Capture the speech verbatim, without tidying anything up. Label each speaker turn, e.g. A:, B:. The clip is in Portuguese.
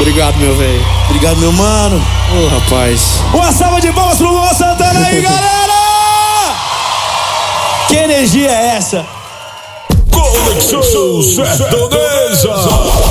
A: Obrigado, meu velho.
B: Obrigado, meu mano.
A: Ô, oh, rapaz.
B: Uma salva de palmas pro Luan Santana aí, galera! Que energia é essa?
C: Conexão Sertaneja.